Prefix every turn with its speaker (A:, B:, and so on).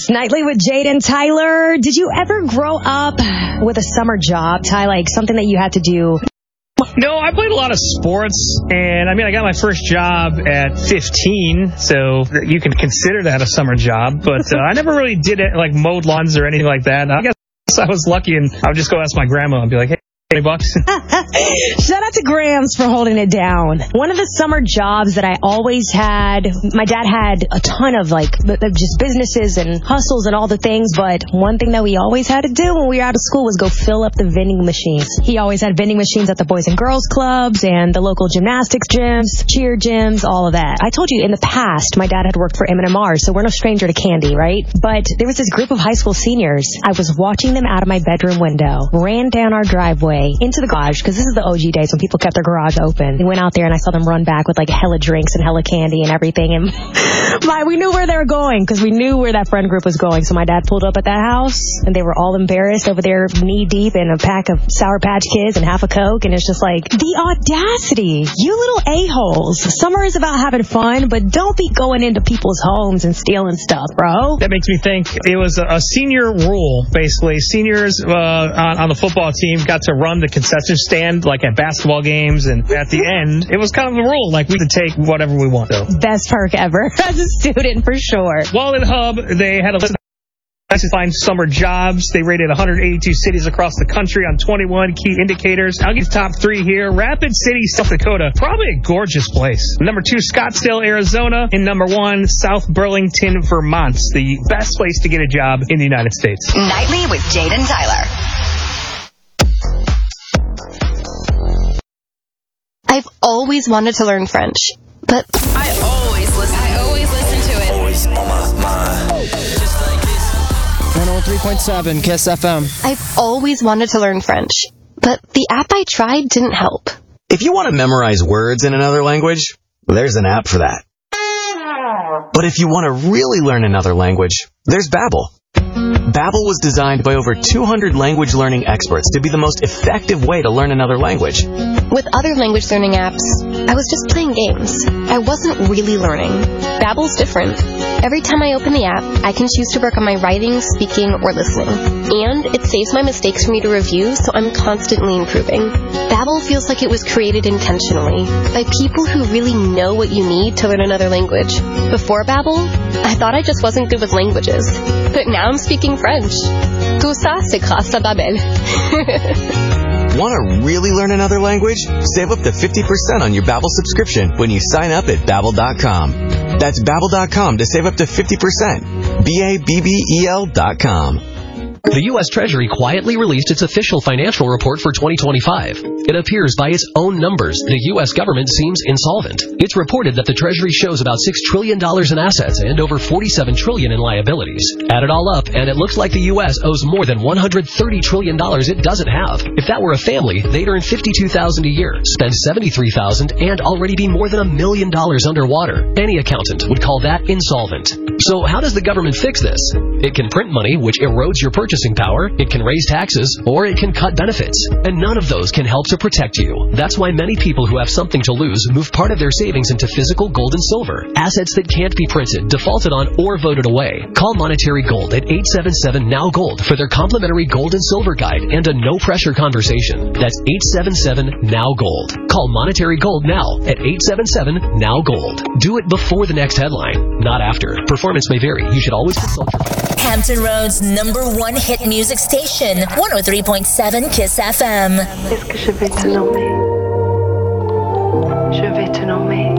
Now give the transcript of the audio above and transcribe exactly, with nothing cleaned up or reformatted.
A: Nightly with Jade and Tyler. Did you ever grow up with a summer job, Ty? Like something that you had to do?
B: No, I played a lot of sports, and I mean, I got my first job at fifteen, so you can consider that a summer job, but uh, I never really did it, like mowed lawns or anything like that. I guess I was lucky, and I would just go ask my grandma and be like, hey, twenty bucks.
A: Shout out to Grams for holding it down. One of the summer jobs that I always had, my dad had a ton of like just businesses and hustles and all the things, but one thing that we always had to do when we were out of school was go fill up the vending machines. He always had vending machines at the Boys and Girls Clubs and the local gymnastics gyms, cheer gyms, all of that. I told you in the past, my dad had worked for M and M R, so we're no stranger to candy, right? But there was this group of high school seniors. I was watching them out of my bedroom window, ran down our driveway into the garage, because this is the O G days when people kept their garage open. We went out there and I saw them run back with like hella drinks and hella candy and everything. And my, we knew where they were going because we knew where that friend group was going. So my dad pulled up at that house and they were all embarrassed over there knee deep in a pack of Sour Patch Kids and half a Coke. And it's just like, the audacity. You little a-holes. Summer is about having fun, but don't be going into people's homes and stealing stuff, bro.
B: That makes me think it was a, a senior rule, basically. Seniors uh, on, on the football team got to run the concession stand like at basketball games, and at the end it was kind of a rule, like we could take whatever we want. So.
A: Best perk ever as a student for sure.
B: Wallet Hub, they had a list of find summer jobs. They rated one hundred eighty-two cities across the country on twenty-one key indicators. I'll give top three here. Rapid City, South Dakota, probably a gorgeous place. Number two, Scottsdale, Arizona, and number one, South Burlington, Vermont, the best place to get a job in the United States.
C: Nightly with Jade and Tyler.
D: I've always wanted to learn French, but
C: I always listen. I always listen to it.
E: Always on my mind. Just like this.
F: one oh three point seven Kiss F M.
D: I've always wanted to learn French, but the app I tried didn't help.
G: If you want to memorize words in another language, there's an app for that. But if you want to really learn another language, there's Babbel. Babbel was designed by over two hundred language learning experts to be the most effective way to learn another language.
D: With other language learning apps, I was just playing games. I wasn't really learning. Babbel's different. Every time I open the app, I can choose to work on my writing, speaking, or listening. And it saves my mistakes for me to review, so I'm constantly improving. Babbel feels like it was created intentionally by people who really know what you need to learn another language. Before Babbel, I thought I just wasn't good with languages. But now I'm speaking French. Tout ça, c'est grâce à Babbel.
G: Want to really learn another language? Save up to fifty percent on your Babbel subscription when you sign up at Babbel dot com. That's Babbel dot com to save up to fifty percent. B A B B E L dot com.
H: The U S Treasury quietly released its official financial report for twenty twenty-five. It appears by its own numbers the U S government seems insolvent. It's reported that the Treasury shows about six trillion dollars in assets and over forty-seven trillion dollars in liabilities. Add it all up, and it looks like the U S owes more than one hundred thirty trillion dollars it doesn't have. If that were a family, they'd earn fifty-two thousand dollars a year, spend seventy-three thousand dollars, and already be more than a million dollars underwater. Any accountant would call that insolvent. So how does the government fix this? It can print money, which erodes your purchasing power, it can raise taxes, or it can cut benefits. And none of those can help to protect you. That's why many people who have something to lose move part of their savings into physical gold and silver, assets that can't be printed, defaulted on, or voted away. Call Monetary Gold at eight seven seven N O W Gold for their complimentary gold and silver guide and a no-pressure conversation. That's eight seven seven N O W Gold. Call Monetary Gold now at eight seven seven N O W Gold. Do it before the next headline, not after. Performance may vary. You should always consult your bank.
I: Hampton Roads number one hit music station, one oh three point seven Kiss F M.
J: Est-ce que je vais te nommer? Je vais te nommer